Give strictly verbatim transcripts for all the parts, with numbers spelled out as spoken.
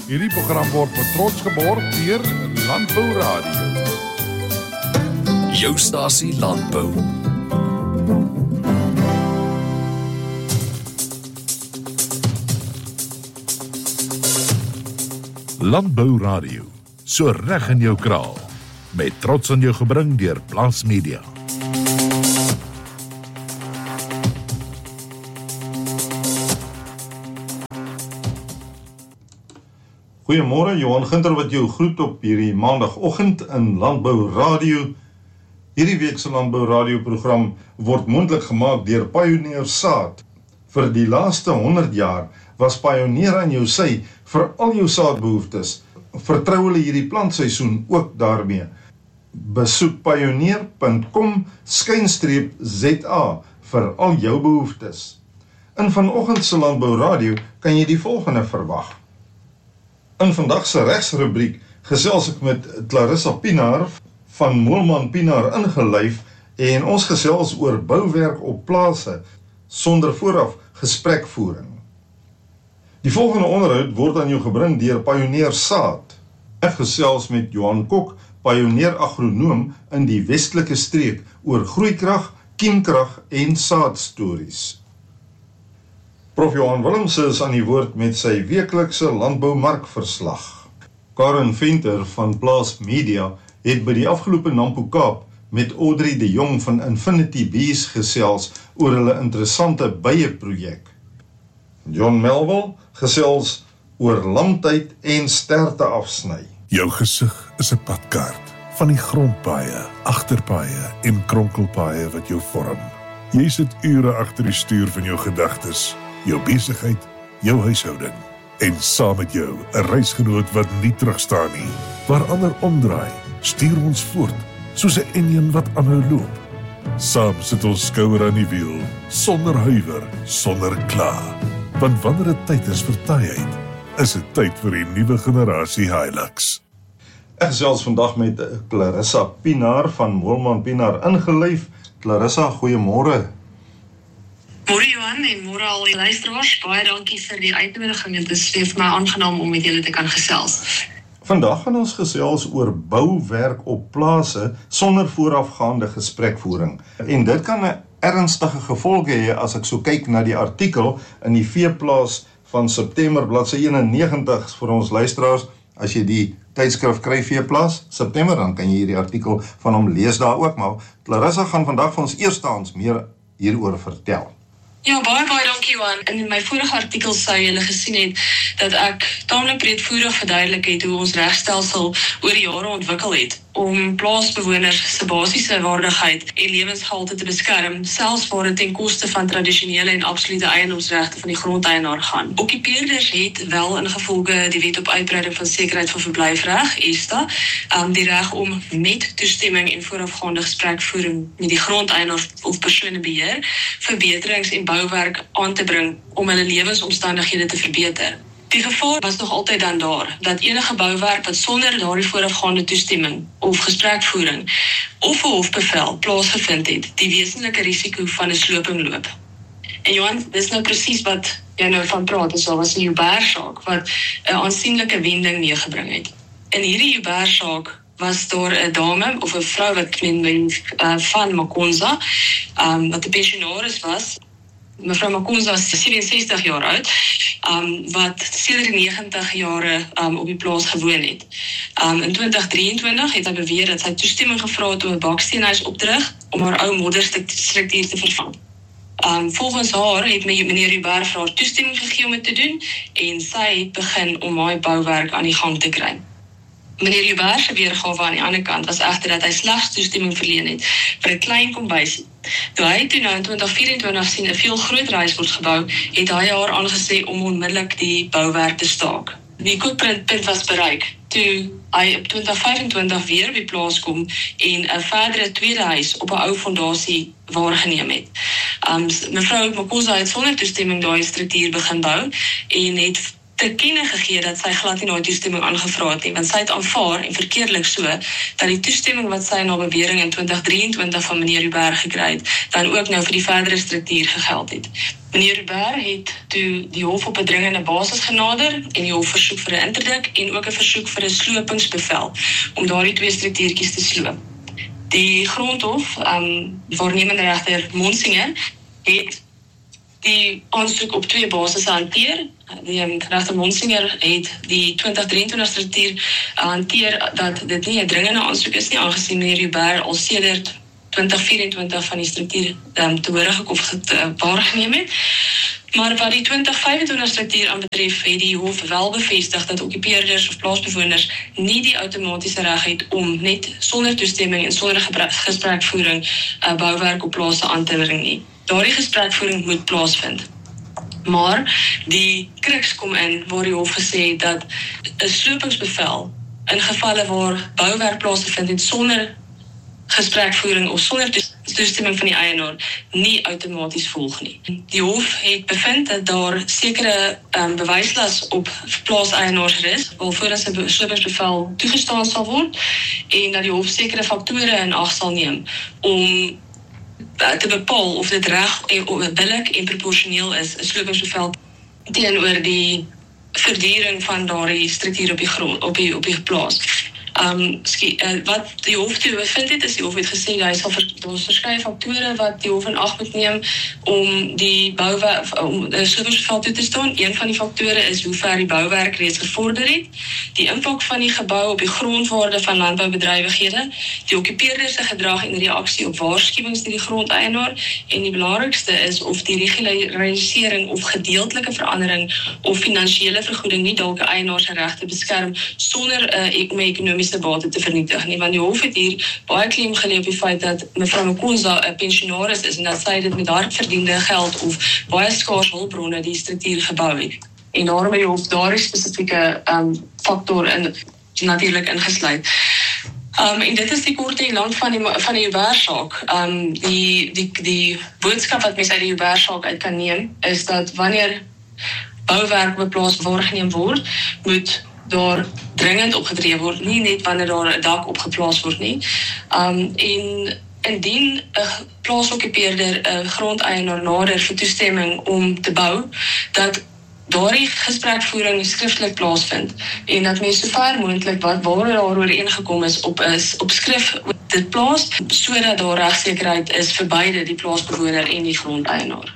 Hierdie program word met trots geborg deur Landbou Radio. Jou stasie Landbou. Landbou Radio, so reg in jou kraal. Met trots aan jou gebring deur Plaas Media. Goeiemôre, Johan Ginter wat jou groet op hierdie maandagoggend in Landbou Radio. Hierdie week se Landbou Radio program word moontlik gemaak deur Pioneer Saad. Vir die laaste honderd jaar was Pioneer aan jou sy vir al jou saadbehoeftes. Vertrou hulle hierdie plantseisoen ook daarmee. Besoek pioneer punt com skynstreep Z A vir al jou behoeftes. In vanoggend se Landbou Radio kan jy die volgende verwag. In vandag se regsrubriek gesels ek met Clarissa Pinaar van Moelman Pinaar Ingelyf en ons gesels oor bouwerk op plase sonder vooraf gesprekvoering. Die volgende onderhoud word aan jou gebring deur Pioneer Saad. Ek gesels met Johan Kok, Pioneer agronoom in die westelike streek oor groeikrag, kiemkrag en saadstories. Prof Johan Willemse is aan die woord met sy weeklikse landboumarkverslag. Karen Venter van Plaas Media het by die afgelope Nampo Kaap met Audrey de Jong van Infinity Bees gesels oor hulle interessante byeprojek. John Melville gesels oor landtyd en sterte afsny. Jou gesig is 'n padkaart van die grondpaaie, agterpaaie en kronkelpaaie wat jou vorm. Jy sit ure agter die stuur van jou gedagtes, jou besigheid, jou huishouding en saam met jou 'n reisgenoot wat nie terugstaan nie. Waar ander omdraai, stuur ons voort soos 'n enjin wat aanhou loop. Saam sit ons skouer aan die wiel, sonder huiwer, sonder kla. Want wanneer dit tyd is vir taaiheid, is dit tyd vir die nuwe generasie Hilux. Ek gesels vandag met Clarissa Pinaar van Moelman Pinaar Ingelyf. Clarissa, goeiemôre. Môre Johan en môre al die luisteraars, baie dankie vir die uitnodiging. Dit is vir my aangenaam om met julle te kan gesels. Vandag gaan ons gesels oor bouwerk op plase sonder voorafgaande gesprekvoering. En dit kan 'n ernstige gevolge hê as ek so kyk na die artikel in die Veeplaas van September bladsy eenennegentig vir ons luisteraars. As jy die tydskrif kry Veeplaas September, dan kan jy hierdie artikel van hom lees daar ook, maar Clarissa gaan vandag vir ons eerstehands meer hieroor vertel. Ja, baie baie dankie Johan. In my vorige artikel sou julle gesien het dat ek taamlik breedvoerig verduidelik het hoe ons regstelsel oor die jare ontwikkel het om plaasbewoners se basiese waardigheid en lewensgehalte te beskerm, selfs waar dit ten koste van tradisionele en absolute eiendomsregte van die grondeienaar gaan. Okkupeerders het wel ingevolge die Wet op Uitbreiding van Sekerheid van Verblyfreg, E S T A, um, die reg om met toestemming en voorafgaande gesprekvoering met die grondeienaar of persone beheer, verbeterings en bouwerk aan te bring om hulle lewensomstandighede te verbeter. Die gevaar was nog altyd dan daar, dat enige bouwerk wat sonder daardie voorafgaande toestemming of gesprekvoering of 'n hofbevel plaasgevind het, die wesenlike risiko van 'n sloping loop. En Johan, dis nou presies wat jy nou van praat, is daar was 'n Joubert-saak wat 'n aansienlike wending meegebring het. In hierdie Joubert-saak was daar 'n dame of 'n vrou wat men uh, van Makonza, um, wat 'n pensionaris was. Mevrou Makonza is sewenses-tig jaar oud, um, wat sedert die negentig jare um, op die plaas gewoon het. Um, in twintig drieëntwintig het sy beweer dat sy toestemming gevra het om 'n baksteenhuis op te rig om haar ou modderstruktuur te vervang. Um, volgens haar het meneer Joubert vir haar toestemming gegee om dit te doen en sy het begin om haar bouwerk aan die gang te kry. Meneer Joubert se weergawe aan die ander kant was egter dat hy slegs toestemming verleen het vir 'n klein kombuisie. Toe hy toe nou in twintig vyf-en-twintig sien 'n veel groter huis word gebou, het hy haar aangesê om onmiddellik die bouwerk te staak. Die kookpunt was bereik toe hy op twintig vyf-en-twintig weer op die plaas kom en 'n verdere tweede huis op 'n ou fondasie waargeneem het. Um, mevrou Makonza het sonder toestemming daai struktuur begin bou en het te kenne gegee dat sy glad nie daai toestemming aangevra het nie, want sy het aanvaar en verkeerlik so, dat die toestemming wat sy na bewering in twintig drieëntwintig van meneer Huber gekry het, dan ook nou vir die verdere struktuur gegeld het. Meneer Huber het toe die hof op 'n dringende basis genader en die hof versoek vir 'n interdik en ook 'n versoek vir 'n slopingsbevel om daardie twee struktuurtjies te sloop. Die grondhof, um, waarnemende regter Monsinger, het die aansoek op twee basisse hanteer. Die um, regter Monsinger het die twintig drieëntwintig struktuur uh, hanteer dat dit nie 'n dringende aansoek is nie, aangesien meneer Huber al sedert twintig vyf-en-twintig van die struktuur um, te hore gekom uh, waargeneem het. Maar wat die twintig vyf-en-twintig struktuur aanbetref, het die hof wel bevestig dat okkupeerders of plaasbewoners nie die outomatiese reg het om net sonder toestemming en sonder gesprekvoering uh, bouwerk op plase aan te bring nie. Daardie gesprekvoering moet plaasvind. Maar die kruks kom in waar die hof gesê het dat 'n slopingsbevel in gevalle waar bouwerk plaasvind en sonder gesprekvoering of sonder toestemming van die eienaar nie outomaties volg nie. Die hof het bevind dat daar sekere um, bewyslas op plaaseienaars is, waarvoor 'n slopingsbevel toegestaan sal word, en dat die hof sekere faktore in ag sal neem om te bepaal of dit reg en billik en proporsioneel is, 'n slopingsbevel teenoor die verduring van daardie struktuur op die grond, op die op die plaas. Um, skie, uh, wat die hof toe bevind het, is die hof het gesê, hy sal ver, daar is verskeie faktore wat die hof in ag moet neem om die bouwerk, om 'n slopingsbevel toe te staan. Een van die faktore is hoe ver die bouwerk reeds gevorder het, die impak van die gebou op die grondwaarde van landboubedrywighede, die okkupeerder se gedrag en reaksie op waarskuwings deur die grondeienaar, en die belangrikste is of die regularisering of gedeeltelike verandering of finansiële vergoeding nie dalk 'n eienaar se regte beskerm sonder 'n uh, om ekonomiese bate te vernietig nie, want die hof het hier baie klem gelê op die feit dat mevrou Mkonza 'n pensionaris is en dat sy dit met hardverdiende geld of baie skaars hulpbronne die struktuur gebou het. En daarom het die hof daardie spesifieke um, faktor in, natuurlik ingesluit. Um, en dit is die kort en lank van die, van die Huber-saak. Um, die, die, die boodskap wat mens uit die Huber-saak uit kan neem, is dat wanneer bouwerk op 'n plaas waargeneem word, moet daar dringend opgetree word, nie net wanneer daar 'n dak opgeplaas word nie. Um, en indien 'n plaasokkupeerder 'n grondeienaar nader vir toestemming om te bou, dat daardie gesprekvoering skriftelik plaasvind en dat mense sover moontlik wat waar daar ooreengekom is op is op skrif dit plaas, sodat daar regsekerheid is vir beide die plaasbewoner en die grondeienaar.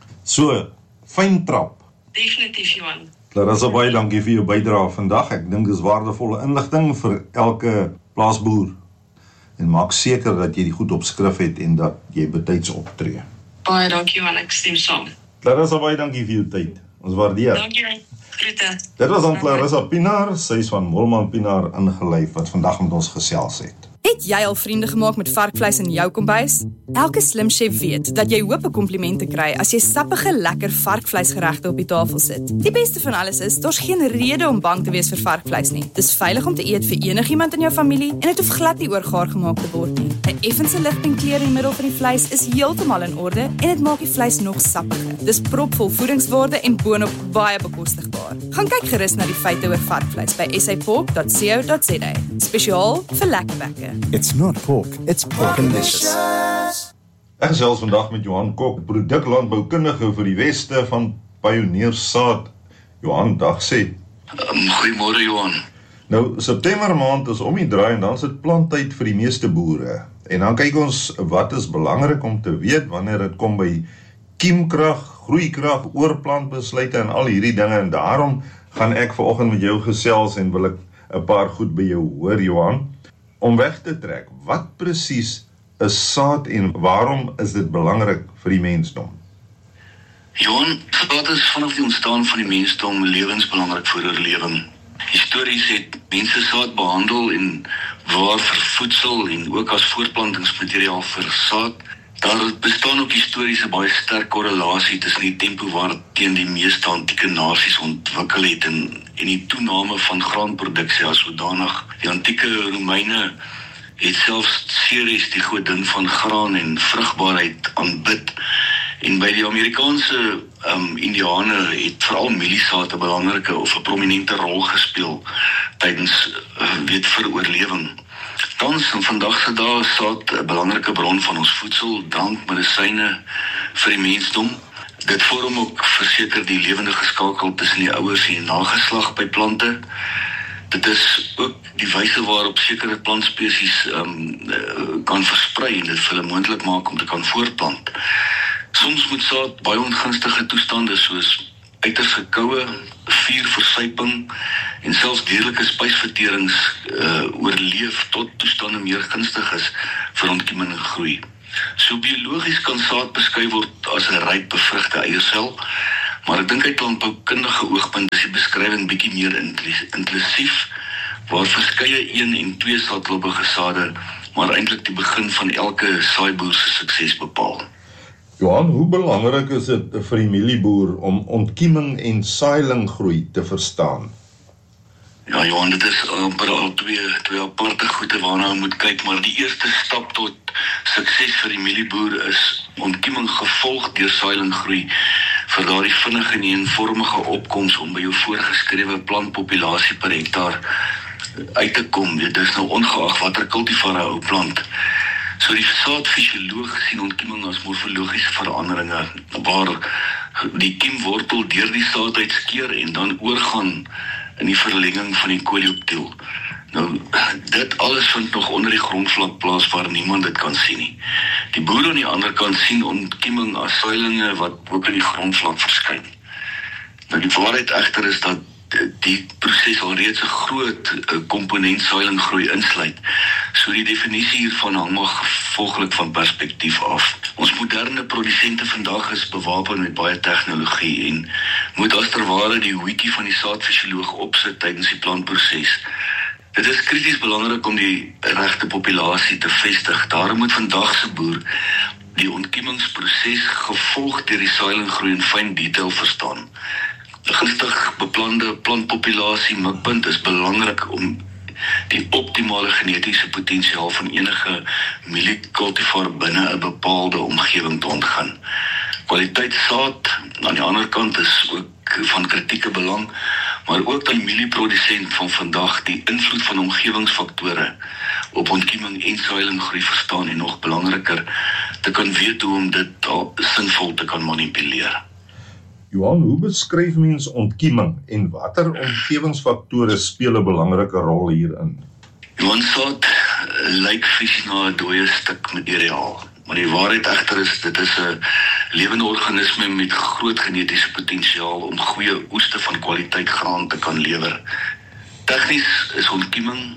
So, fyn trap. Definitief, Johan. Clarissa, baie dankie vir jou bydrae vandag. Ek dink dis waardevolle inligting vir elke plaasboer. En maak seker dat jy die goed op skrif het en dat jy betyds optree. Baie dankie, Johan, ek stem saam. Clarissa, baie dankie vir jou tyd. Ons waardeer. Dankie, groete. Dit was aan Clarissa Pinaar, sy is van Moelman Pinaar ingelyf wat vandag met ons gesels het. Het jy al vriende gemaak met varkvleis in jou kombuis? Elke slim chef weet dat jy hoop 'n kompliment te kry as jy sappige, lekker varkvleisgeregte op die tafel sit. Die beste van alles is, daar's geen rede om bang te wees vir varkvleis nie. Dis veilig om te eet vir enigiemand in jou familie en dit hoef glad nie oorgaar gemaak te word nie. 'n Effense ligting kleur in die middel van die vleis is heeltemal in orde en dit maak die vleis nog sappiger. Dis propvol voedingswaarde en boonop baie bekostigbaar. Gaan kyk gerus na die feite oor varkvleis by s a pork dot co dot z a. Spesiaal vir lekker bekke. It's not pork, it's porkalicious. Ek gesels vandag met Johan Kok, produklandboukundige vir die Weste van Pioneer Saad. Johan, dag sê. Um, Goeiemôre Johan. Nou, September maand is om die draai en dan is dit planttyd vir die meeste boere. En dan kyk ons wat is belangrik om te weet wanneer dit kom by kiemkrag, groeikrag, oorplantbesluite en al hierdie dinge. En daarom gaan ek vanoggend met jou gesels en wil ek 'n paar goed by jou hoor, Johan. Om weg te trek, wat presies is saad en waarom is dit belangrik vir die mensdom? Johan, saad is vanaf die ontstaan van die mensdom lewensbelangrik vir oorlewing. Histories het mense saad behandel en waar vir voedsel en ook as voortplantingsmateriaal vir saad. Daar bestaan ook histories 'n baie sterk korrelasie tussen die tempo waarteen die meeste antieke nasies ontwikkel het en, en die toename van graanproduksie as sodanig. Die antieke Romeine het selfs Ceres, die godin van graan en vrugbaarheid, aanbid. En by die Amerikaanse um, Indiane het veral mieliesaad 'n belangrike of 'n prominente rol gespeel tydens uh, weet vir oorlewing. Tans in vandag se dae is saad 'n belangrike bron van ons voedsel, drank, medisyne vir die mensdom. Dit vorm ook verseker die lewendige skakel tussen die ouers en die nageslag by plante. Dit is ook die wyse waarop sekere plantspesies um, kan versprei en dit vir hulle moontlik maak om te kan voortplant. Soms moet saad baie ongunstige toestande soos uiters gekoue, vuurversuiping en selfs dierlike spysverterings uh, oorleef tot toestande meer gunstig is vir ontkieming en groei. So biologies kan saad beskry word as 'n ryp bevrugte eiersel, maar ek dink uit landboukundige oogpunt is die beskrywing bietjie meer inklusief, waar verskeie een en twee saadlobbige sade, maar eintlik die begin van elke saaiboer se sukses bepaal. Johan, hoe belangrik is dit vir die mielieboer om ontkieming en sailinggroei te verstaan? Ja, Johan, dit is amper al twee, twee aparte goede waarna jy moet kyk, maar die eerste stap tot sukses vir die mielieboer is ontkieming gevolg deur sailinggroei vir daardie vinnige en eenvormige opkoms om by jou voorgeskrewe plantpopulasie per hektaar uit te kom. Dit is nou ongeag watter kultivar 'n ou plant. So die saadfisioloog sien ontkieming as morfologiese veranderinge waar die kiemwortel deur die saad uitskeer en dan oorgaan in die verlenging van die coleoptiel. Nou, dit alles vind nog onder die grondvlak plaas waar niemand dit kan sien nie. Die boer aan die ander kant sien ontkieming as saailinge wat ook in die grondvlak verskyn. Nou die waarheid egter is dat die proses alreeds 'n groot komponent sailinggroei insluit. So die definisie hiervan hang maar gevolglik van perspektief af. Ons moderne produsente vandag is bewapen met baie tegnologie en moet as ter ware die hoetjie van die saadfisioloog opsit tydens die plantproses. Dit is krities belangrik om die regte populasie te vestig. Daarom moet vandag se boer die ontkiemingsproses gevolg deur die sailinggroei in fyn detail verstaan. 'n Gunstig beplande plantpopulasie mikpunt is belangrik om die optimale genetiese potensiaal van enige mieliekultivar binne 'n bepaalde omgewing te ontgin. Kwaliteit saad aan die ander kant is ook van kritieke belang, maar ook die mielieprodusent van vandag die invloed van omgewingsfaktore op ontkieming en sailinggroei verstaan en nog belangriker te kan weet hoe om dit sinvol te kan manipuleer. Johan, hoe beskryf mens ontkieming en watter omgewingsfaktore speel 'n belangrike rol hierin? Johan, saad lyk fisies na 'n dooie stuk materiaal, maar die waarheid egter is dit is 'n lewende organisme met groot genetiese potensiaal om goeie oeste van kwaliteit graan te kan lewer. Tegnies is ontkieming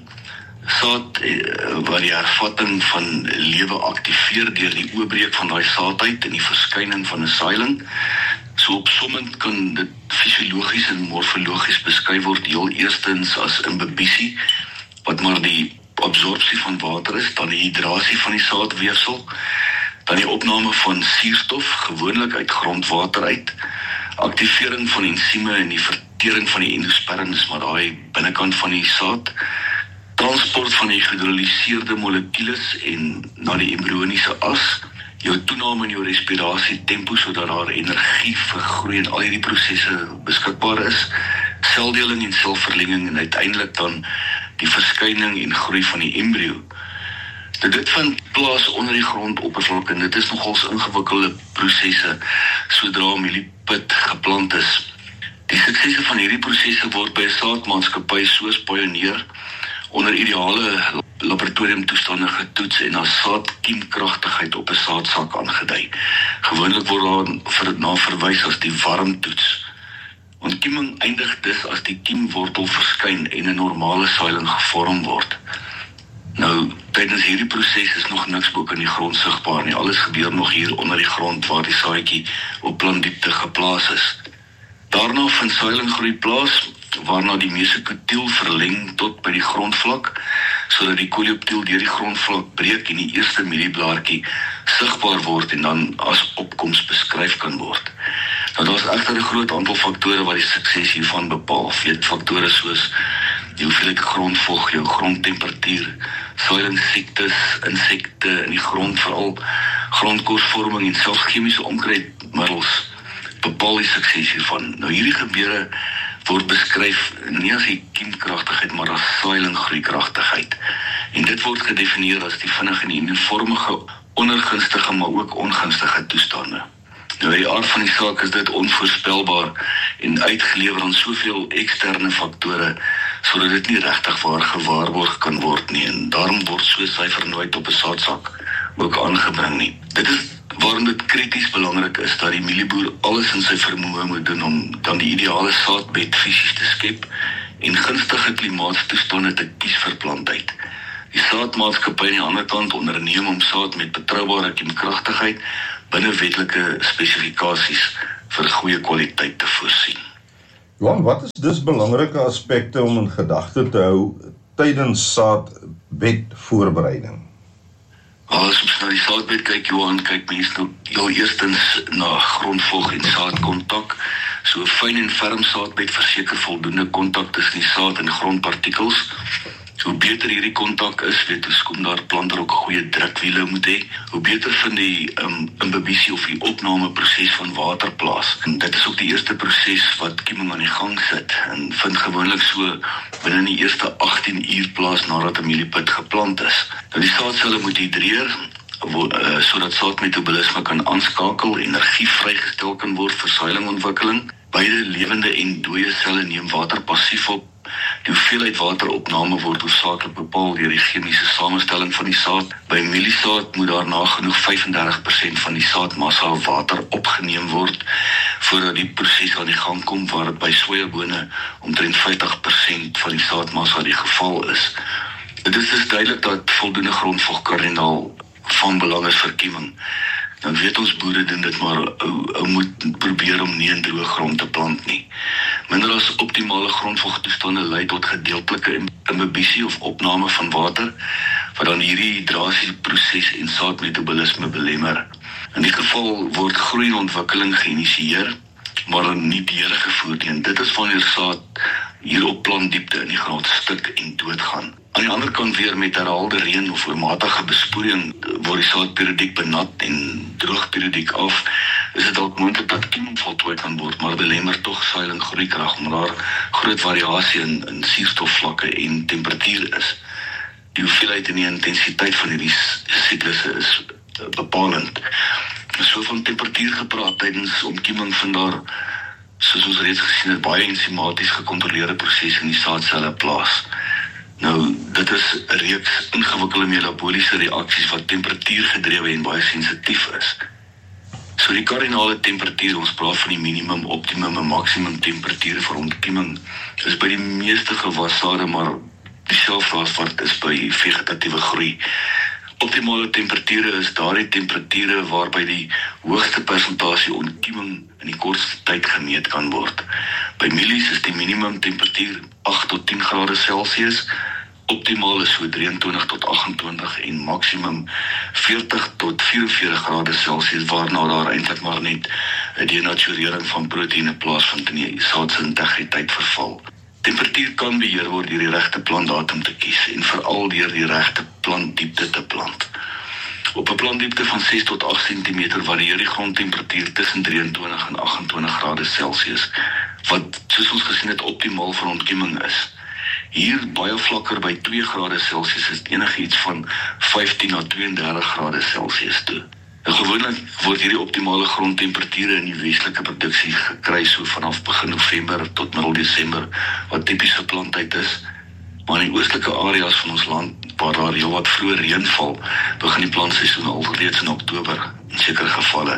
saad waar die hervatting van lewe aktiveer deur die oopbreek van daai saad uit en die verskyning van 'n saailing. So opsommend kan dit fisiologies en morfologies beskryf word heel eerstens as imbibisie, wat maar die absorpsie van water is, dan die hidrasie van die saadweefsel, dan die opname van suurstof, gewoonlik uit grondwater uit, aktivering van ensieme en die vertering van die endosperms, maar daai binnekant van die saad, transport van die gehidroliseerde molekules en na die embrioniese as, jou toename in jou respirasie tempo sodat daar energie vir groei en al hierdie prosesse beskikbaar is, seldeling en selverlenging en uiteindelik dan die verskyning en groei van die embrio. Dit vind plaas onder die grondoppervlak en dit is nogals ingewikkelde prosesse sodra mieliepit geplant is. Die suksese van hierdie prosesse word by 'n saadmaatskappy soos Pioneer onder ideale laboratoriumtoestande getoets en as saadkiemkragtigheid op 'n saadsak aangedui. Gewoonlik word daar na verwys as die warmtoets. Ontkieming eindig dus as die kiemwortel verskyn en 'n normale saailing gevorm word. Nou, tydens hierdie proses is nog niks bo in die grond sigbaar nie. Alles gebeur nog hier onder die grond waar die saadjie op plantdiepte geplaas is. Daarna vind sailinggroei plaas, waarna die mesokotiel verleng tot by die grondvlak, sodat die coleoptiel deur die grondvlak breek en die eerste mielieblaartjie sigbaar word en dan as opkoms beskryf kan word. Nou, daar is egter 'n groot aantal faktore wat die sukses hiervan bepaal. Weet faktore soos die hoeveelheid grondvog, jou grondtemperatuur, sailingsiektes, insekte in die grond, veral grondkorsvorming en selfs chemiese onkruidmiddels bepaal die sukses hiervan. Nou hierdie gebeure word beskryf nie as die kiemkragtigheid, maar as saailingroeikragtigheid. En dit word gedefinieer as die vinnige en eenvormige, ondergunstige, maar ook ongunstige toestande. Nou die aard van die saak is dit onvoorspelbaar en uitgelewer aan soveel eksterne faktore, sodat dit nie regtig waar gewaarborg kan word nie, en daarom word so 'n syfer nooit op 'n saadsak ook aangebring nie. Dit is waarom dit krities belangrik is dat die mielieboer alles in sy vermoë moet doen om dan die ideale saadbed fisies te skep en gunstige klimaatstoestande te kies vir plantheid. Die saadmaatskappy aan die ander kant onderneem om saad met betroubare kiemkragtigheid binne wetlike spesifikasies vir goeie kwaliteit te voorsien. Johan, wat is dus belangrike aspekte om in gedagte te hou tydens saadbedvoorbereiding? As ons na die saadbed kyk, Johan, kyk mense nou heel eerstens na grondvog en saadkontak. So 'n fyn en ferm saadbed verseker voldoende kontak tussen die saad en grondpartikels. Hoe beter hierdie kontak is, weet ons kom daar planter ook goeie drukwiele moet hê. Hoe beter vind die um, imbibisie of die opnameproses van water plaas. En dit is ook die eerste proses wat kieming aan die gang sit en vind gewoonlik so binne die eerste agttien uur plaas nadat 'n mieliepit geplant is. Nou die saadselle moet hidreer uh, sodat saadmetabolisme kan aanskakel, energie vrygestel kan word vir saailingontwikkeling. Beide lewende en dooie selle neem water passief op. Die hoeveelheid wateropname word hoofsaaklik bepaal deur die chemiese samestelling van die saad. By mieliesaad moet daar nagenoeg vyf en dertig persent van die saadmassa water opgeneem word voordat die proses aan die gang kom, waar dit by sojabone omtrent vyftig persent van die saadmassa die geval is. Dit is dus duidelik dat voldoende grondvog kardinaal van belang is vir kieming. Dan weet ons boere doen dit, maar ou, ou moet probeer om nie in droë grond te plant nie. Minder as optimale grondvogtoestande lei tot gedeeltelike imbibisie of opname van water, wat dan hierdie hidrasieproses en saadmetabolisme belemmer. In die geval word groei en ontwikkeling geïnisieer, maar nie deurgevoer nie. En dit is wanneer saad hier op plantdiepte in die grond stik en doodgaan. Aan die ander kant weer met herhaalde reën of oormatige bespoeling word die saad periodiek benat en droog periodiek af, is dit dalk moontlik dat kieming voltooi kan word, maar belemmer tog saailing-groeikrag, omdat daar groot variasie in, in suurstofvlakke en temperatuur is. Die hoeveelheid en die intensiteit van hierdie siklusse is bepalend. So van temperatuur gepraat tydens omkieming vind daar, soos ons reeds gesien het, baie ensimaties gecontroleerde prosesse in die saadselle plaas. Nou, dit is 'n reeks ingewikkelde metaboliese reaksies wat temperatuurgedrewe en baie sensitief is. So die kardinale temperatuur, ons praat van die minimum, optimum en maksimum temperature vir ontkieming, is by die meeste gewassade, maar dieselfde as wat is by vegetatiewe groei. Optimale temperature is daardie temperature waarby die hoogste persentasie ontkieming in die kortste tyd gemeet kan word. By mielies is die minimum temperatuur agt tot tien grade Celsius, optimaal is so drieëntwintig tot agt-en-twintig en maksimum veertig tot vyf-en-veertig grade Celsius, waarna daar eintlik maar net 'n denaturering van proteïene plaasvind en die saad se integriteit verval. Temperatuur kan beheer word deur die regte plantdatum te kies en veral deur die regte plantdiepte te plant. Op 'n plantdiepte van ses tot agt sentimeter varieer die grondtemperatuur tussen drieëntwintig en agt-en-twintig grade Celsius, wat soos ons gesien het optimaal vir ontkieming is. Hier baie vlakker by twee grade Celsius is enigiets van vyftien na tweeëndertig grade Celsius toe. En gewoonlik word hierdie optimale grondtemperature in die westelike produksie gekry so vanaf begin November tot middel Desember, wat tipiese planttyd is. Maar in die oostelike areas van ons land, waar daar heelwat vroeër reën val, begin die plantseisoen al reeds in Oktober in sekere gevalle.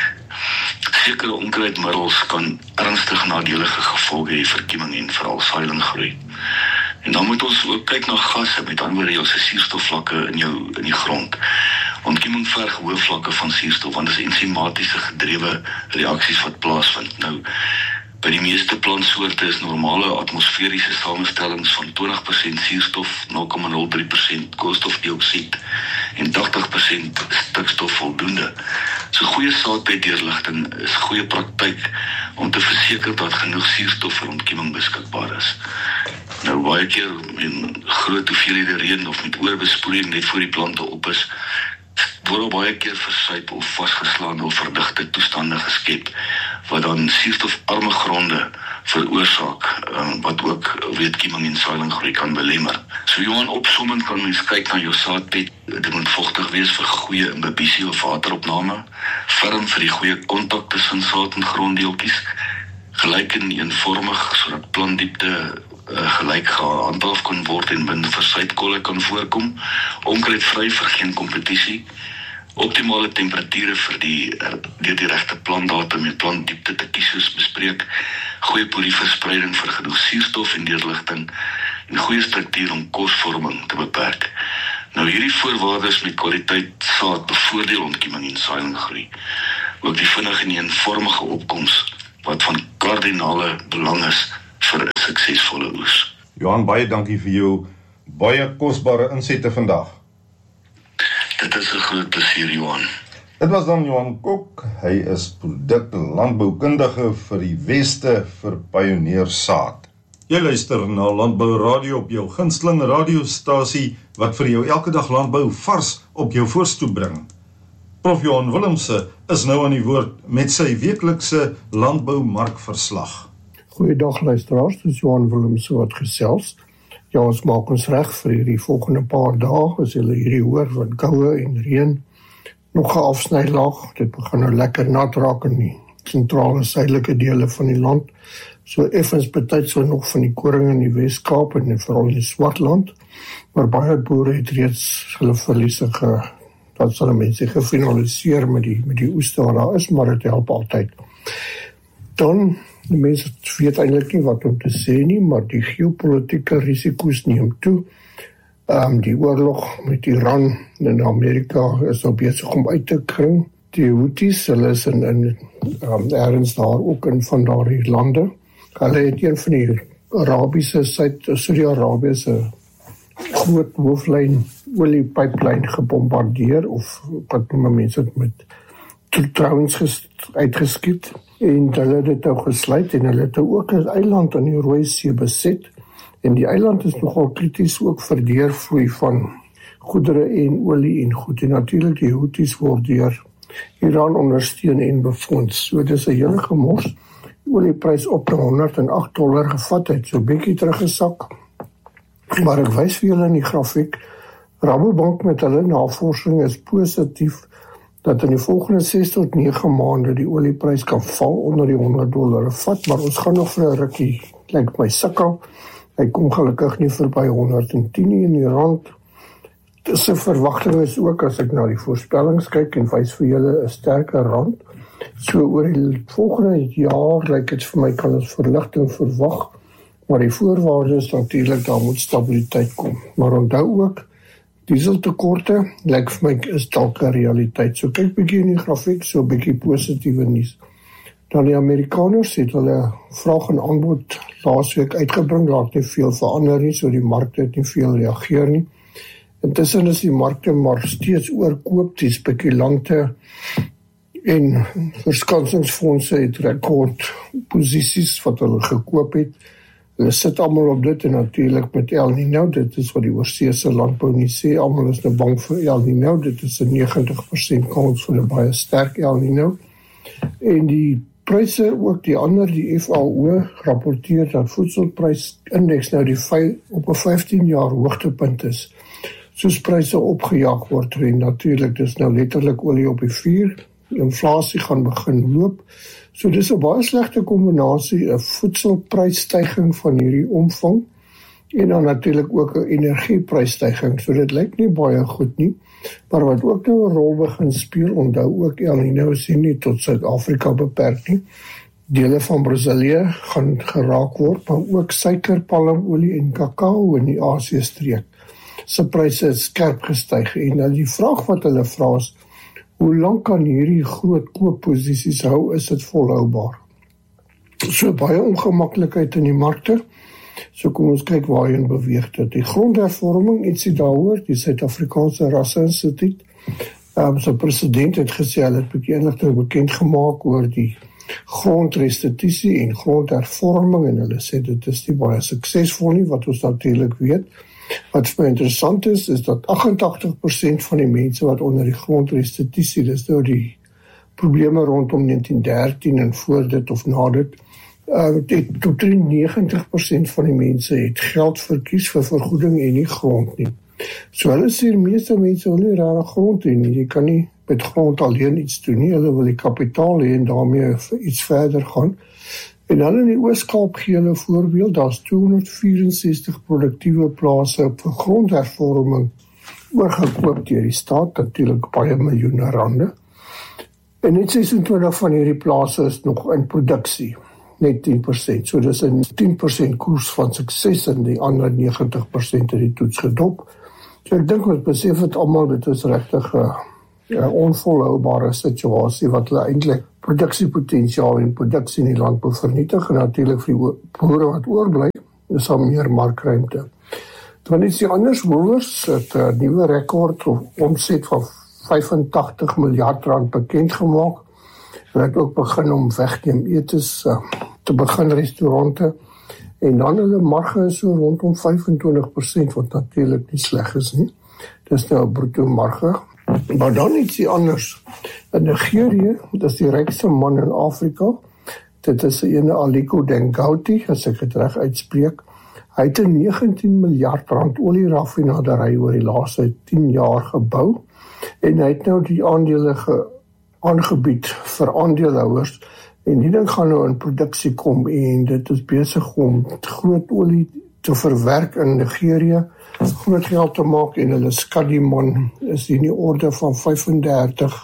Sekere onkruidmiddels kan ernstig nadelige gevolge hê vir kieming en veral saailingroei. En dan moet ons ook kyk na gasse, met ander woorde jou suurstofvlakke in jou in die grond. Ontkieming verg hoë vlakke van suurstof, want dit is ensimatiese gedrewe reaksies wat plaasvind. Nou, by die meeste plantsoorte is normale atmosferiese samestellings van twintig persent suurstof, nul komma nul drie persent koolstofdioksied en tagtig persent stikstof voldoende. So goeie saadbeddeurligting is goeie praktyk om te verseker dat genoeg suurstof vir ontkieming beskikbaar is. Nou baie keer in groot hoeveelhede reën of met oorbesproeiing net voor die plante op is, word baie keer versuip of vasgeslaan of verdigte toestande geskep, wat dan suurstofarme gronde veroorsaak, um, wat ook weetkieming en sailinggroei kan belemmer. So Johan, opsommend kan mens kyk na jou saadbed. Dit moet vochtig wees vir goeie imbibisie of wateropname, ferm vir die goeie kontak tussen saad en gronddeeltjies, gelyk en eenvormig sodat plantdiepte uh, gelyk gehandhaaf kan word en min versuitkolle kan voorkom, onkruidvry vir geen kompetisie, optimale temperature vir die deur die regte plantdatum met plantdiepte te kies soos bespreek, goeie polieverspreiding vir genoeg suurstof en deurligting en goeie struktuur om kosvorming te beperk. Nou hierdie voorwaardes met kwaliteit saad bevoordeel ontkieming en sailinggroei. Ook die vinnige en eenvormige opkoms wat van kardinale belang is vir 'n suksesvolle oes. Johan, baie dankie vir jou baie kosbare insette vandag. Dit is 'n groot plesier, Johan. Dit was dan Johan Kok. Hy is produk landboukundige vir die Weste vir Pioneer Saad. Jy luister na Landbou Radio op jou gunsteling radiostasie wat vir jou elke dag landbou vars op jou voorstoep bring. Prof Johan Willemse is nou aan die woord met sy weeklikse landboumarkverslag. Goeiedag luisteraars, dit is Johan Willemse wat gesels. Ja, ons maak ons reg vir hierdie volgende paar dae, as julle hierdie hoor van koue en reën, nog 'n afsnylaag, dit begin nou lekker nat raak in die sentrale suidelike dele van die land, so effens betyds so nog van die koring in die Wes-Kaap en veral in die Swartland, maar baie boere het reeds hulle verliese ge, dat sal mense gefinaliseer met die, met die oeste wat daar is, maar dit help altyd. Dan, die mense weet eintlik nie wat om te sê nie, maar die geopolitiese risiko's neem toe. Um, die oorlog met Iran en Amerika is nou besig om uit te kring. Die Houthis, hulle is in, in um, ergens daar ook in van daardie lande. Hulle het een van die Arabiese, Saudi-Arabiese groot hooflyn oliepyplyn gebombardeer, of wat noem mense dit met trouwens uitgeskiet, en hulle het dit nou gesluit, en hulle het ook 'n eiland aan die Rooi See beset, en die eiland is nogal krities ook vir deurvloei van goedere en olie en goed, en natuurlik die Houthis word deur Iran ondersteun en befonds. So dit is 'n hele gemors. Die olieprys op na honderd en agt dollar gevat het, so bietjie teruggesak. Maar ek wys vir julle in die grafiek, Rabobank met hulle navorsing is positief dat in die volgende ses tot nege maande die olieprys kan val onder die honderd dollar vat, maar ons gaan nog vir 'n rukkie, lyk my sukkel. Hy kom gelukkig nie verby honderd en tien nie in die rand. Dis 'n verwagting is ook as ek na die voorspellings kyk en wys vir julle 'n sterker rand. So oor die volgende jaar lyk dit vir my kan ons verligting verwag, maar die voorwaarde is natuurlik daar moet stabiliteit kom. Maar onthou ook, dieseltekorte lyk vir my is dalk 'n realiteit. So kyk bietjie in die grafiek, so bietjie positiewe nuus. Dan die Amerikaners het hulle vraag en aanbod laasweek uitgebring, laat nie veel verander nie, so die markte het nie veel reageer nie. Intussen is die markte maar steeds oorkoop, die spekulante en verskansingsfondse het rekord posisies wat hulle gekoop het. Hulle sit almal op dit en natuurlik met El Niño, dit is wat die oorseese landbou nie sê, almal is nou bang vir El Niño, dit is 'n negentig persent kans vir 'n baie sterk El Niño. En die pryse ook die ander, die F A O rapporteer dat voedselprysindeks nou die vijf, op 'n vyftien jaar hoogtepunt is. Soos pryse opgejaag word en natuurlik dis nou letterlik olie op die vuur. Inflasie gaan begin loop. So dis 'n baie slegte kombinasie, 'n voedselprysstygings van hierdie omvang en dan natuurlik ook 'n energieprysstygings. So dit lyk nie baie goed nie. Maar wat ook nou 'n rol begin speel, onthou ook El Niño sien nie tot Suid-Afrika beperk nie. Dele van Brasilië gaan geraak word, maar ook suiker, palmolie en kakao in die Asië-streek. Se pryse het skerp gestyg en nou die vraag wat hulle vra is, hoe lank kan hierdie groot koopposisies hou, is dit volhoubaar? So baie ongemaklikheid in die markte. So kom ons kyk waarheen beweeg dit. Die grondhervorming, ietsie daaroor, die Suid-Afrikaanse Rasse-instituut. Um, so president het gesê, hulle het bietjie inligting bekend gemaak oor die grondrestitusie en grondhervorming en hulle sê dit is nie baie suksesvol nie, wat ons natuurlik weet. Wat vir my interessant is, is dat agt agt persent van die mense wat onder die grondrestitusie, dis nou die probleme rondom negentien dertien en voor dit of na dit. Uh, het, tot negentig persent van die mense het geld verkies vir vergoeding en nie grond nie. So hulle sê die meeste mense wil nie rare grond hê nie. Jy kan nie met grond alleen iets doen nie. Hulle wil die kapitaal hê en daarmee iets verder gaan. En dan in die Oos-Kaap gee hulle voorbeeld, daar is tweehonderd vierensestig produktiewe plase vir grondhervorming oorgekoop deur die staat, natuurlik baie miljoene rande. En net sesentwintig van hierdie plase is nog in produksie, net tien persent. So dis 'n tien persent koers van sukses en die ander negentig persent het die toets gedop. So ek dink ons besef het almal, dit is regtig 'n ja, onvolhoubare situasie wat hulle eintlik produksiepotensiaal en produksie in die land wil vernietig en natuurlik vir die boere wat oorbly, is daar meer markruimte. Dan is die anders Woolworths het 'n nuwe rekord of omset van vyfentagtig miljard rand bekend gemaak. Hulle het ook begin om wegneem etes uh, te begin restaurante en dan hulle marge is so rondom vyfentwintig persent wat natuurlik nie sleg is nie. Dis nou 'n bruto marge. Maar dan iets die anders. In Nigerië, dit is die rykste man in Afrika. Dit is 'n ene Aliko Dangote, as ek dit reg uitspreek. Hy het 'n negentien miljard rand olieraffinaderry oor die laaste tien jaar gebou en hy het nou die aandele ge, aangebied vir aandeelhouers en die ding gaan nou in produksie kom en dit is besig om groot olie te verwerk in Nigerië, groot geld te maak en hulle skat die man is in die orde van vyfendertig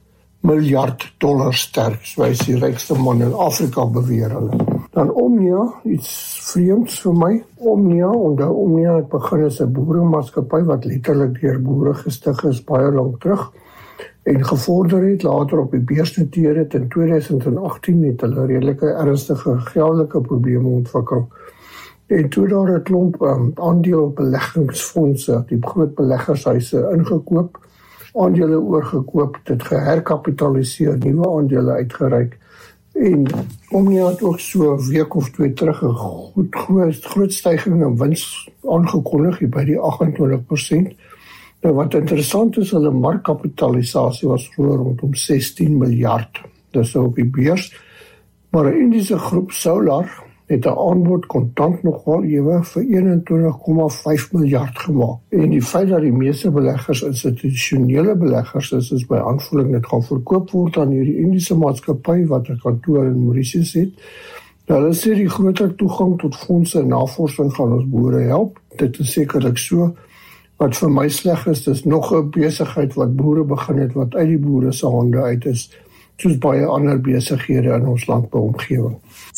miljard dollar sterk, so hy is die rykste man in Afrika beweer hulle. Dan Omnia, iets vreemds vir my. Omnia, onthou Omnia het begin as 'n boeremaatskappy wat letterlik deur boere gestig is baie lank terug en gevorder het, later op die beurs noteer het. In tweeduisend agtien het hulle redelike ernstige geldelike probleme ontwikkel. En toe daar 'n klomp um, aandeelbeleggingsfondse, die groot beleggershuise ingekoop, aandele oorgekoop, dit geherkapitaliseer, nuwe aandele uitgereik. En Omnia het ook so 'n week of twee terug 'n goed groot, groot styging in wins aangekondig hier by die agentwintig persent. Nou wat interessant is, hulle markkapitalisasie was vroeër rondom sestien miljard. Dis nou op die beurs. Maar 'n Indiese groep Solar het 'n aanbod kontant nogal ewe vir eenentwintig komma vyf miljard gemaak. En die feit dat die meeste beleggers institusionele beleggers is, is by aanvoeling dit gaan verkoop word aan hierdie Indiese maatskappy wat 'n kantoor in Mauritius het. Nou, hulle sê die groter toegang tot fondse en navorsing gaan ons boere help. Dit is sekerlik so. Wat vir my sleg is, dis nog 'n besigheid wat boere begin het wat uit die boere se hande uit is, soos baie ander besighede in ons landbouomgewing.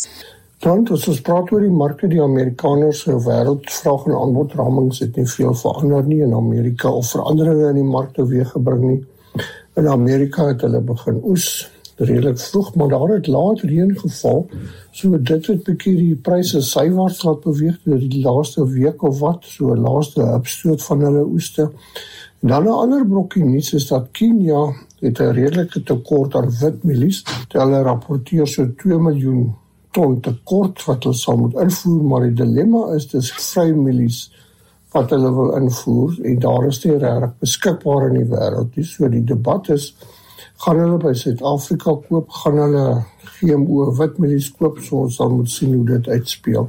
Dan, as ons praat oor die markte, die Amerikaners se wêreldvraag en aanbodramings het nie veel verander nie in Amerika of veranderinge in die markte teweeggebring nie. In Amerika het hulle begin oes, redelik vroeg, maar daar het laat reën geval, so dit het bietjie die pryse sywaarts laat beweeg deur die laaste week of wat, so laaste opstoot van hulle oeste. En dan 'n ander brokkie nuus is dat Kenia het 'n redelike tekort aan witmielies, hulle rapporteer so twee miljoen ton tekort wat hulle sal moet invoer, maar die dilemma is dis vrymielies wat hulle wil invoer en daar is nie regtig beskikbaar in die wêreld nie. So die debat is, gaan hulle by Suid-Afrika koop, gaan hulle G M O witmielies koop, so ons sal moet sien hoe dit uitspeel.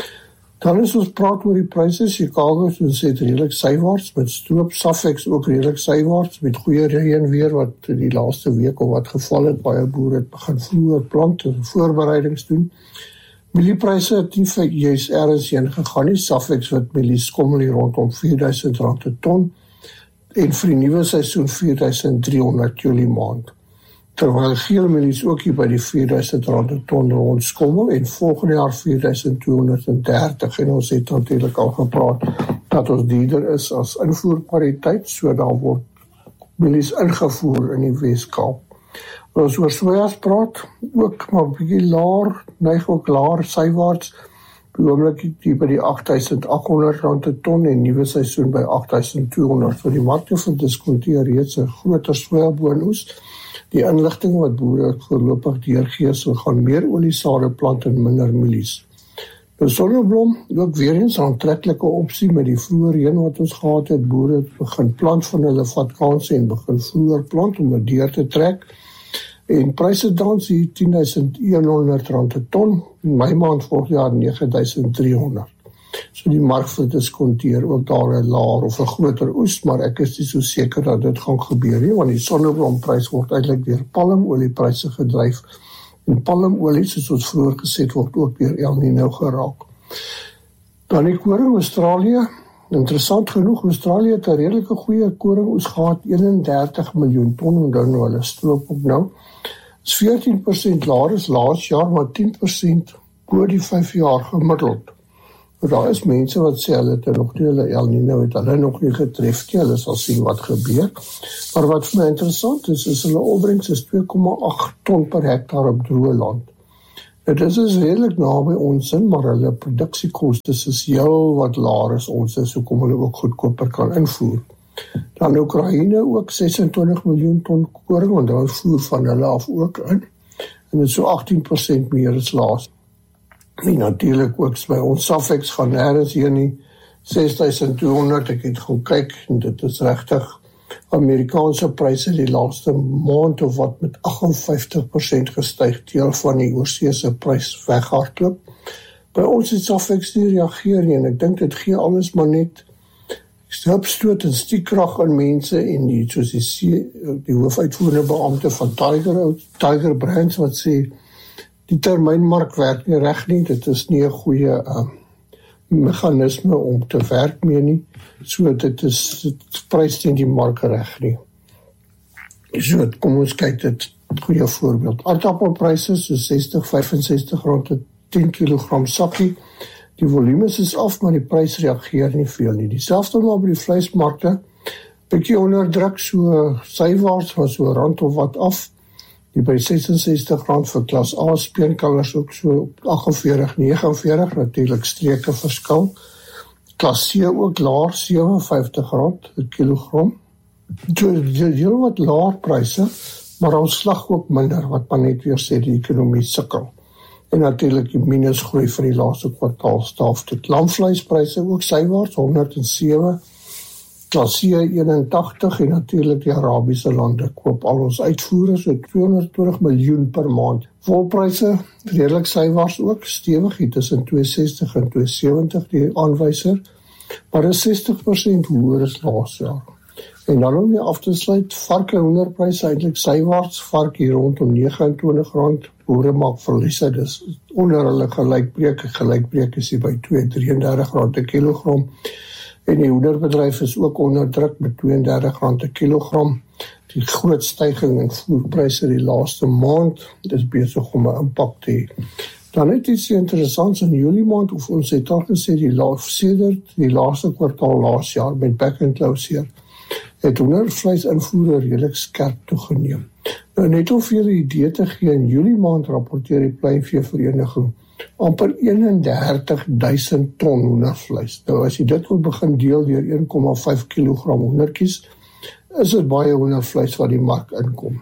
Dan is ons praat oor die pryse, Chicago soos het redelik sywaarts met stroop, Safex ook redelik sywaarts met goeie reën weer wat die laaste week of wat geval het, baie boere het begin vroeër plant en voorbereidings doen. Mieliepryse het nie vir juist ergens heen gegaan nie, Safex wat mielies skommel hier rondom vier duisend rand per ton en vir die nuwe seisoen vier duisend driehonderd Julie maand. Terwyl geel mielies ook hier by die vier duisend rand per ton rondskommel en volgende jaar vier duisend tweehonderd dertig en ons het natuurlik al gepraat dat ons duurder is as invoerpariteit, so daar word mielies ingevoer in die Wes-Kaap. Ons oor sojas praat, ook maar 'n bietjie laer, neig ook laer sywaarts, die oomblik die by die agt duisend agt honderd rand per ton en nuwe seisoen by agt duisend tweehonderd. So die markte verdiskonteer reeds 'n groter sojabonoes. Die inligting wat boere voorlopig deurgee, so gaan meer oliesade plant en minder mielies. Nou sonneblom, ook weer eens 'n aantreklike opsie met die vroeë reën wat ons gehad het. Boere begin plant van hulle vat kanse en begin vroeër plant om dit deur te trek. En pryse dans hier tien duisend honderd rand 'n ton, in my maand vorig jaar nege duisend drie honderd. So die mark verdiskonteer ook daar 'n laer of 'n groter oes, maar ek is nie so seker dat dit gaan gebeur nie, want die sonneblomprys word eintlik deur palmoliepryse gedryf. En palmolie, soos ons vroeër gesê het, word ook deur El Niño geraak. Dan die koring Australië. Interessant genoeg, Australië het 'n redelike goeie koringoes gehad, eenendertig miljoen ton, en dan nou hulle stroop op nou. Is veertien persent laer as laas jaar, maar tien persent bo die vyf jaar gemiddeld. Maar daar is mense wat sê hulle het nog nie, hulle El Niño het hulle nog nie getref nie, hulle sal sien wat gebeur. Maar wat vir my interessant is, is hulle opbrengs is twee komma agt ton per hektaar op droë land. Dit is dus redelijk naby ons in, maar hulle produksiekostes is heel wat laer as ons is, so kom hulle ook goedkoper kan invoer. Dan Oekraïne ook sesentwintig miljoen ton koring, want daar voer van hulle af ook in, en dit is so agttien persent meer as laas. En natuurlijk ook by ons Safex gaan nergens hier nie, ses duisend twee honderd, ek het gaan kyk, en dit is regtig Amerikaanse pryse die laaste maand of wat met agt en vyftig persent gestyg, deel van die oorseese prys weghardloop. By ons het Safex nie reageer nie, en ek dink dit gee alles maar net stupstoot en stiekrag aan mense, en die, soos die, die hoofuitvoerende beampte van Tiger, Tiger Brands wat sê, die termynmark werk nie reg nie, dit is nie 'n goeie uh, meganisme om te werk mee nie, so dit is dit prys teen die mark reg nie. So kom ons kyk dit goeie voorbeeld. Aardappelpryse so sestig, vyfensestig rand per tien kilogram sakkie. Die volumes is af, maar die prys reageer nie veel nie. Dieselfde maar by die vleismarkte, bietjie onder druk, so sywaarts was so rand of wat af. Die by sesensestig rand vir klas A, speenkalvers ook so op agt en veertig, nege en veertig, natuurlik streke verskil. Klas C ook laer, sewe en vyftig rand per kilogram. So, heel wat laer pryse, maar ons slag ook minder, wat maar net weer sê die ekonomie sukkel. En natuurlik die minusgroei van die laaste kwartaal staaf tot lamvleispryse ook sywaarts, honderd en sewe, klas C eenentagtig, en natuurlik die Arabiese lande koop al ons uitvoere, so tweehonderdtwintig miljoen per maand. Volpryse, redelik sywaarts ook, stewig, hier tussen twee sestig en twee sewentig die aanwyser, maar is sestig persent hoër as laas jaar. En dan om weer af te sluit, vark en hoenderpryse eintlik sywaarts, vark hier rondom nege en twintig rand, boere maak verliese, dis onder hulle gelykbreek, gelykbreek is hier by twee komma drie drie rand per kilogram, en die hoenderbedryf is ook onder druk met twee komma dertig rand per kilogram. Die groot styging in voerpryse die laaste maand, dit is besig om 'n impak te hê. Dan het iets interessants in Julie maand, of ons het al gesê, die laaste, sedert die laaste kwartaal laas jaar, met back and close hier, het hoendervleis invoere redelik skerp toegeneem. Nou net om vir julle idee te gee, in Julie maand rapporteer die Pluimveevereniging amper eenendertig duisend ton hoendervleis. Nou as jy dit wil begin deel deur een komma vyf kilogram hoendertjies, is dit baie hoendervleis wat die mark inkom.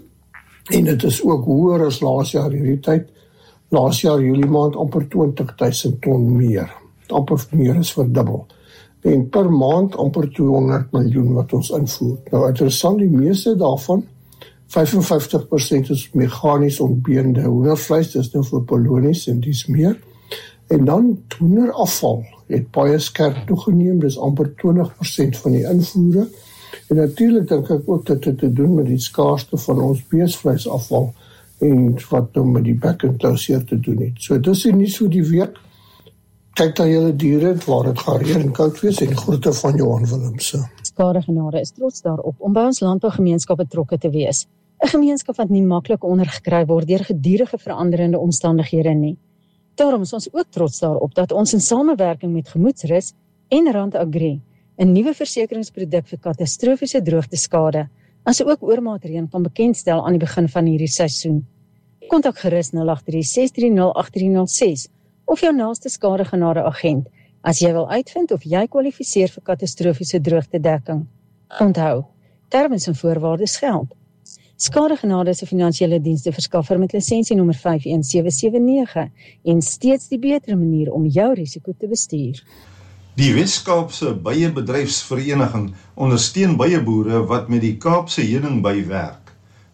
En dit is ook hoër as laas jaar hierdie tyd. Laas jaar Julie maand amper twintig duisend ton meer. Amper meer is verdubbel. En per maand amper tweehonderd miljoen wat ons invoer. Nou interessant, die meeste daarvan, vyf en vyftig persent is meganies ontbeende hoendervleis, dis nou vir polonies en dis meer. En dan hoenderafval het baie skerp toegeneem, dis amper twintig persent van die invoere. En natuurlik dink ek ook dat dit te doen met die skaarste van ons beesvleisafval en wat nou met die back and close hier te doen het. So dis nie so die week. Kyk na julle diere, waar het gaan reën en koud wees, en groete van Johan Willemse. Skadegenade is trots daarop om by ons landbougemeenskap betrokke te wees. 'n Gemeenskap wat nie maklik ondergekry word deur gedurende veranderende omstandighede nie. Daarom is ons ook trots daarop dat ons in samewerking met Gemoedsrus en Rand Agri 'n nuwe versekeringsproduk vir katastrofiese droogteskade, asook oormaat reën kan bekendstel aan die begin van hierdie seisoen. Kontak gerus nul agt drie ses drie nul agt drie nul ses of jou naaste skadegenade agent as jy wil uitvind of jy kwalifiseer vir katastrofiese droogtedekking. Onthou, terme en voorwaardes geld. Skadegenade is 'n finansiële diensteverskaffer met lisensienommer vyf een sewe sewe nege en steeds die beter manier om jou risiko te bestuur. Die Wes-Kaapse Bye-bedryfsvereniging ondersteun byeboere wat met die Kaapse heuningbei werk.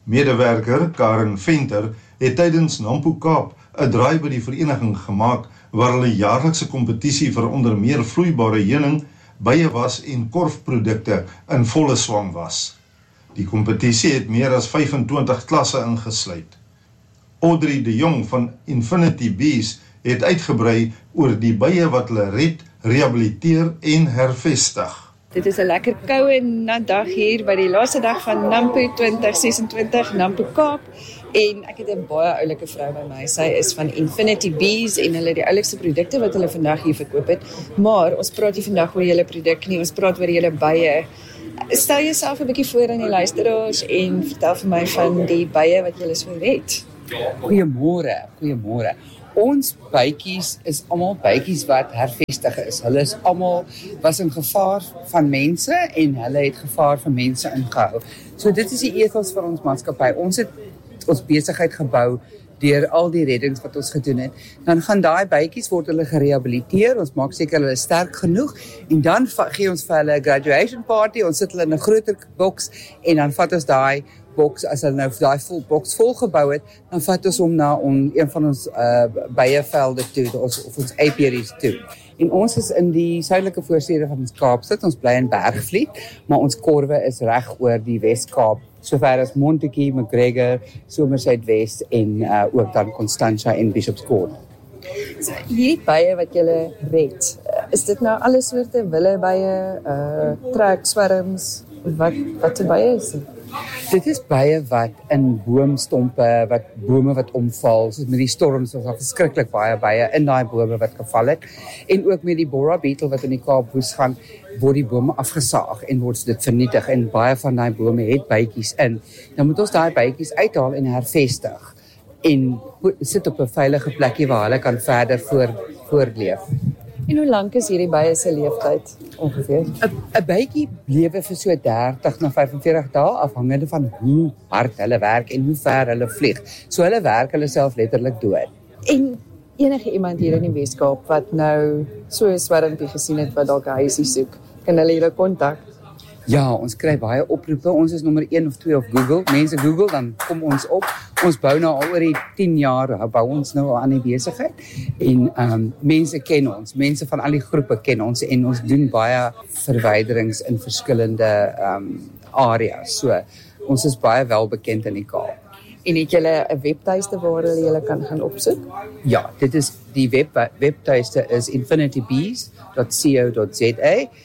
Medewerker Karen Venter het tydens Nampo Kaap 'n draai by die vereniging gemaak waar hulle jaarlikse kompetisie vir onder meer vloeibare heuning, byewas en korfprodukte in volle swang was. Die kompetisie het meer as vyfentwintig klasse ingesluit. Audrey de Jong van Infinity Bees het uitgebrei oor die bye wat hulle red, rehabiliteer en hervestig. Dit is 'n lekker koue nat dag hier by die laaste dag van Nampo twintig sesentwintig, Nampo Kaap. En ek het 'n baie oulike vrou by my. Sy is van Infinity Bees en hulle die oulikste produkte wat hulle vandag hier verkoop het. Maar ons praat nie vandag oor julle produk nie, ons praat oor julle bye. Stel jouself 'n bietjie voor aan die luisteraars en vertel vir my van die bye wat julle so red. Goeiemôre, goeiemôre. Ons bytjies is almal bytjies wat hervestig is. Hulle is almal was in gevaar van mense en hulle het gevaar van mense ingehou. So dit is die ethos van ons maatskappy. Ons het ons besigheid gebou deur al die reddings wat ons gedoen het. Dan gaan daai bytjies word hulle gerehabiliteer. Ons maak seker hulle is sterk genoeg en dan gee ons vir hulle 'n graduation party. Ons sit hulle in 'n groter boks en dan vat ons daai boks, as hulle nou daai vol boks vol gebou het, dan vat ons hom na on, een van ons uh, byevelde toe, ons, of ons apiaries toe. En ons is in die suidelike voorstede van ons Kaapstad, ons bly in Bergvliet, maar ons korwe is reg oor die Wes-Kaap, sover as Montetjie, McGregor, Somersuid-Wes en uh, ook dan Constantia en Bishop's Court. So, hierdie bye wat julle red, is dit nou alle soorte willebye, uh, trek, swerms, wat wat se bye is dit? Dit is bye wat in boomstompe, wat bome wat omval, soos met die storms, was daar verskriklik baie bye in daai bome wat geval het. En ook met die Bora beetle wat in die Kaap woes gaan, word die bome afgesaag en word dit vernietig en baie van daai bome het bytjies in. Dan moet ons daai bytjies uithaal en hervestig en sit op 'n veilige plekkie waar hulle kan verder voor voortleef. En hoe lank is hierdie bye se leeftyd ongeveer? 'n Bytjie lewe vir so dertig na vyfenveertig dae afhangende van hoe hard hulle werk en hoe ver hulle vlieg. So hulle werk hulle self letterlik dood. En enige iemand hier in die Weskaap wat nou so 'n swermpie gesien het wat dalk 'n huisie soek, kan hulle julle kontak? Ja, ons kry baie oproepe. Ons is nommer een of twee op Google. Mense Google, dan kom ons op. Ons bou nou al oor die tien jaar, bou ons nou al aan die besigheid. En um, mense ken ons. Mense van al die groepe ken ons en ons doen baie verwyderings in verskillende um, areas. So, ons is baie wel bekend in die Kaap. En het julle 'n webtuiste waar hulle julle kan gaan opsoek? Ja, dit is die web webtuiste is infinity bees dot co dot za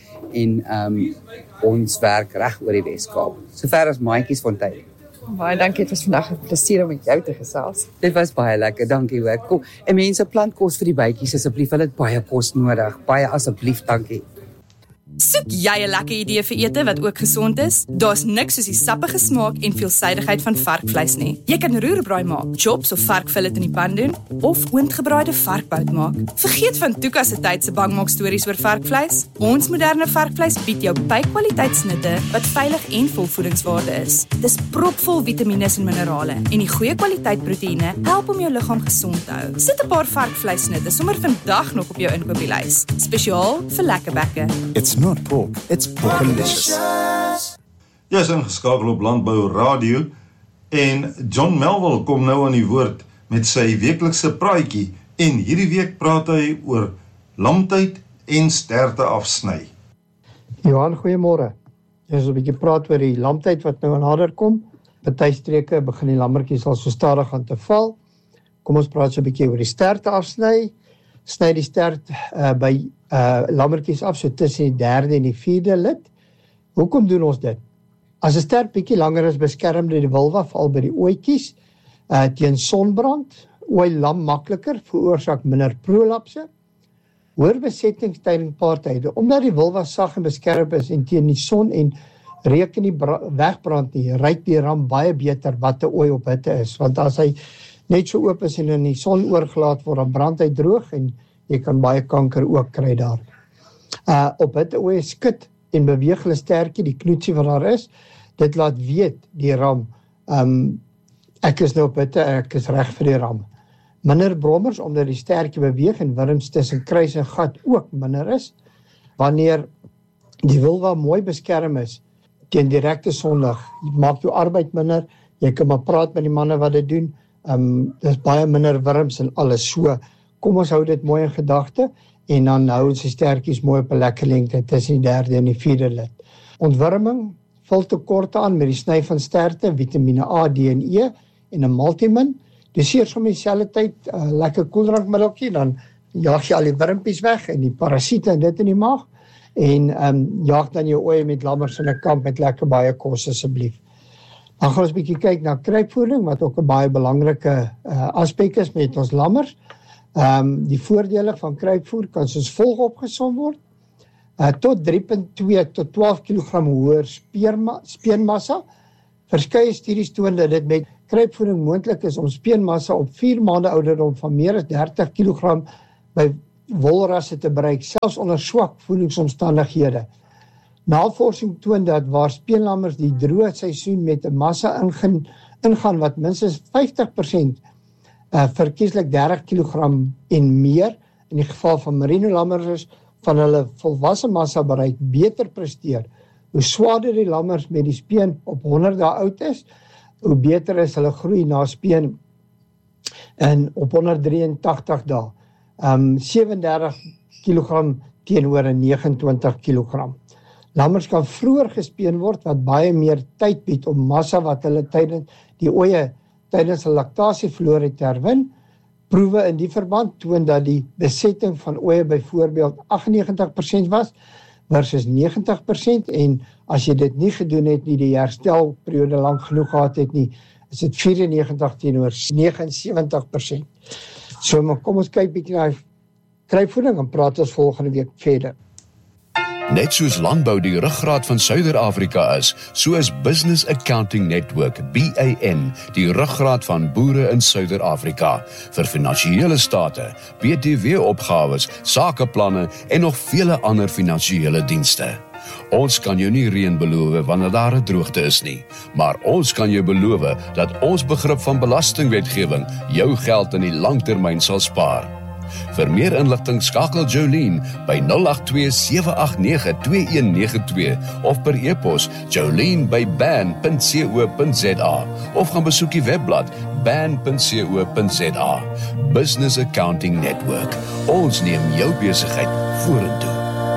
en um, ons werk reg oor die Weskaap, sover as Maatjiesfontein. Baie dankie, het was vandag 'n plesier om met jou te gesels. Dit was baie lekker, dankie hoor. Kom, en mense plant kos vir die bytjies asseblief, hulle het baie kos nodig. Baie asseblief, dankie. Soek jy 'n lekker idee vir ete wat ook gesond is? Daar's niks soos die sappige smaak en veelsidigheid van varkvleis nie. Jy kan roerbraai maak, chops of varkfillet in die pan doen, of oondgebraaide varkbout maak. Vergeet van Tuka se tyd se bangmaak stories oor varkvleis. Ons moderne varkvleis bied jou by-kwaliteitsnitte wat veilig en vol voedingswaarde is. Dis propvol vitamiene en minerale en die goeie kwaliteit proteïene help om jou liggaam gesond te hou. Sit 'n paar varkvleisnitte sommer vandag nog op jou inkopieslys, spesiaal vir lekker bekke. It's not pork, it's porkalicious. Jy is ingeskakel op Landbou Radio en John Melville kom nou aan die woord met sy weeklikse praatjie en hierdie week praat hy oor lamtyd en sterte afsny. Johan, goeiemôre. Jy is 'n bietjie praat oor die lamtyd wat nou nader kom. Party streke begin die lammetjies al so stadig aan te val. Kom ons praat so 'n bietjie oor die sterte afsny. Sny die stert uh, by uh, lammetjies af so tussen die derde en die vierde lid. Hoekom doen ons dit? As 'n stert bietjie langer is, beskerm dit die vulva veral by die ooitjies uh, teen sonbrand. Ooi lam makliker, veroorsaak minder prolapse. Hoër besettings tydens paartye, omdat die vulva sag en beskerm is en teen die son en reuk nie wegbrand nie, ruik die ram baie beter wat 'n ooi op hitte is, want as hy net so oop is en in die son oorgelaat word, dan brand hy droog en jy kan baie kanker ook kry daar. Uh, op hitte ooi skud en beweeg hulle stertjie, die knoetsie wat daar is, dit laat weet die ram, um, ek is nou op hitte, ek is reg vir die ram. Minder brommers, omdat die stertjie beweeg en wurms tussen kruis en gat ook minder is, wanneer die vulva mooi beskerm is, teen direkte sonlig, maak jou arbeid minder, Jy kan maar praat met die manne wat dit doen. Um, dis baie minder wurms en alles. So, kom ons hou dit mooi in gedagte en dan hou ons die stertjies mooi op 'n lekker lengte tussen die derde en die vierde lid. Ontwurming vul tekorte aan met die sny van sterte, Vitamiene A, D en E en 'n multimin. Dis eers om dieselfde tyd 'n uh, lekker koeldrankmiddeltjie, dan jaag jy al die wurmpies weg en die parasiete en dit in die maag en um, jaag dan jou oeye met lammers in 'n kamp met lekker baie kos asseblief. Dan gaan ons 'n bietjie kyk na kruipvoeding wat ook 'n baie belangrike uh, aspek is met ons lammers. Um, die voordele van kruipvoer kan soos volg opgesom word. Uh, tot drie komma twee tot twaalf kilogram hoër speerma, speenmassa. Verskeie studies toon dat dit met kruipvoeding moontlik is om speenmassa op vier maande ouderdom van meer as dertig kilogram by wolrasse te bereik, selfs onder swak voedingsomstandighede. Navorsing toon dat waar speenlammers die droë seisoen met 'n massa ingaan, ingaan wat minstens vyftig persent uh, verkieslik dertig kilogram en meer, in die geval van merino lammers is, van hulle volwasse massa bereik beter presteer. Hoe swaarder die lammers met die speen op honderd dae oud is, hoe beter is hulle groei na speen en op honderd drie en tagtig dae. Um, sewe en dertig kilogram teenoor 'n nege en twintig kilogram. Lammers kan vroeër gespeen word wat baie meer tyd bied om massa wat hulle tydens die oeye tydens 'n laktasie verloor het te herwin. Proewe in die verband toon dat die besetting van oeye byvoorbeeld agt en negentig persent was versus negentig persent en as jy dit nie gedoen het nie, die herstelperiode lank genoeg gehad het nie, is dit vyf en negentig teenoor nege en sewentig persent. So, maar kom ons kyk bietjie na kruipvoeding en praat ons volgende week verder. Net soos landbou die ruggraat van Suider-Afrika is, so is Business Accounting Network, B A N, die ruggraat van boere in Suider-Afrika, vir finansiële state, B T W-opgawes, sakeplanne en nog vele ander finansiële dienste. Ons kan jou nie reën beloof wanneer daar 'n droogte is nie, maar ons kan jou beloof dat ons begrip van belastingwetgewing jou geld in die langtermyn sal spaar. Vir meer inligting skakel Jolene by nul agt twee sewe agt nege twee een nege twee of per e-pos jolene by ban punt co punt za of gaan besoek die webblad ban punt co punt za. Business Accounting Network. Ons neem jou besigheid vorentoe.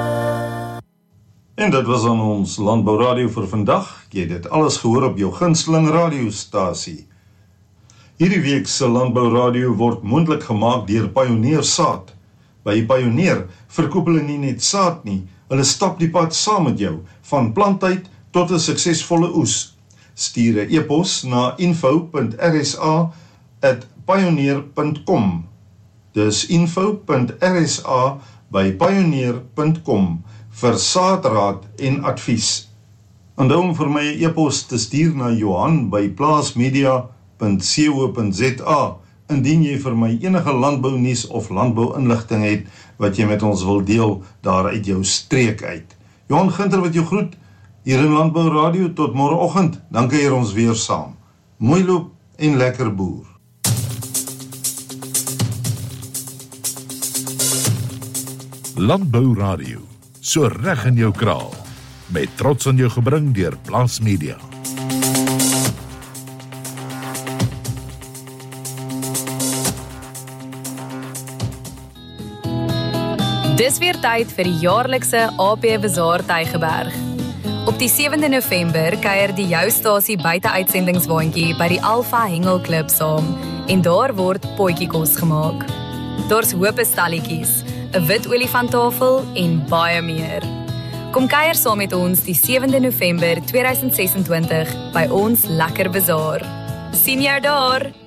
En dit was aan ons Landbou Radio vir vandag. Jy het dit alles gehoor op jou gunsteling radiostasie. Hierdie week se Landbou Radio word moontlik gemaak deur Pioneer Saad. By Pioneer verkoop hulle nie net saad nie, hulle stap die pad saam met jou, van planttyd tot 'n suksesvolle oes. Stuur 'n e-pos na info punt r s a at pioneer punt com. Dis info punt r s a by pioneer punt com vir saadraad en advies. Onthou om vir my 'n e-pos te stuur na Johan by plaasmedia punt co punt za indien jy vir my enige landbounuus of landbouinligting het wat jy met ons wil deel daar uit jou streek uit. Johan Ginter wat jou groet hier in Landbou Radio tot môreoggend. Dan kuier ons weer saam. Mooi loop en lekker boer. Landbou Radio, so reg in jou kraal, met trots aan jou gebring deur Plaas Media. Dis weer tyd vir die jaarlikse A P Bazaar Tygerberg. Op die sewende November kuier die jou stasie buite uitsendingswaandjie by die Alpha Hengel Klub saam en daar word potjiekos gemaak. Daar's hoop stalletjies, 'n wit olifanttafel en baie meer. Kom kuier saam met ons die sewende November tweeduisend ses en twintig by ons lekker bazaar. Sien jou daar!